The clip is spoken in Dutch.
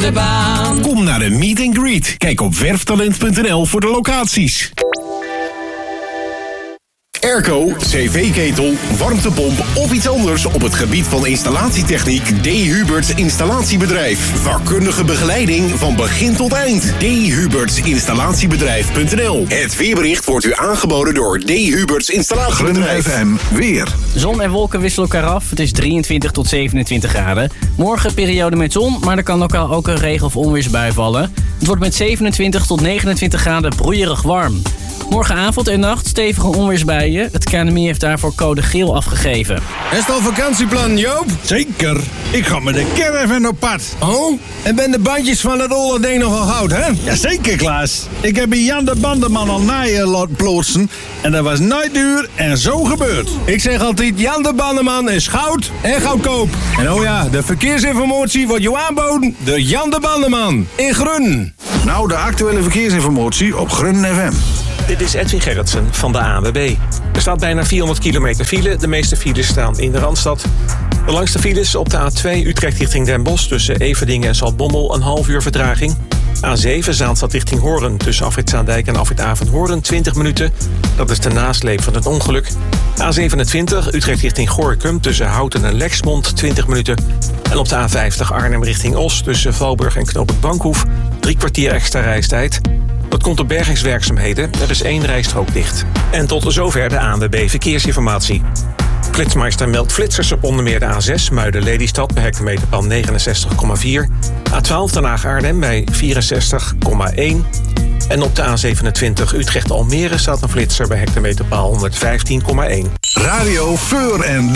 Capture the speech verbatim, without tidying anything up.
de baan. Kom naar de meet and greet. Kijk op werftalent punt n l voor de locaties. Airco, cv-ketel, warmtepomp of iets anders op het gebied van installatietechniek. D. Huberts Installatiebedrijf. Vakkundige begeleiding van begin tot eind. D. Huberts Installatiebedrijf punt n l. Het weerbericht wordt u aangeboden door D. Huberts Installatiebedrijf. Groene F M weer. Zon en wolken wisselen elkaar af. Het is drieëntwintig tot zevenentwintig graden. Morgen periode met zon, maar er kan lokaal ook een regen- of onweersbui vallen. Het wordt met zevenentwintig tot negenentwintig graden broeierig warm. Morgenavond en nacht stevige onweersbuien. Het K N M I heeft daarvoor code geel afgegeven. Is het al vakantieplan, Joop? Zeker. Ik ga met de caravan op pad. Oh? En ben de bandjes van het olle ding nogal goud, hè? Jazeker, Klaas. Ik heb bij Jan de Bandeman al naaien laten plootsen. En dat was nooit duur en zo gebeurd. Ik zeg altijd, Jan de Bandeman is goud en goedkoop. En oh ja, de verkeersinformatie wordt je aanboden door Jan de Bandeman in Grun. Nou, de actuele verkeersinformatie op Groene F M. Dit is Edwin Gerritsen van de A N W B. Er staat bijna vierhonderd kilometer file. De meeste files staan in de Randstad. De langste files op de A twee Utrecht richting Den Bosch... tussen Everdingen en Zaltbommel een half uur vertraging. A zeven Zaanstad richting Hoorn tussen Afrit Zaandijk en Afrit Avenhoorn twintig minuten. Dat is de nasleep van het ongeluk. A zevenentwintig Utrecht richting Gorinchem tussen Houten en Lexmond twintig minuten. En op de A vijftig Arnhem richting Os tussen Valburg en Knoopend Bankhoef... drie kwartier extra reistijd. Dat komt door bergingswerkzaamheden. Er is één rijstrook dicht. En tot zover de A N W B Verkeersinformatie. Flitsmeister meldt flitsers op onder meer de A zes Muiden-Lelystad bij hectometerpaal negenenzestig komma vier. A twaalf Den Haag-Arnhem bij vierenzestig komma één. En op de A zevenentwintig Utrecht-Almere staat een flitser bij hectometerpaal honderdvijftien komma één. Radio Voor en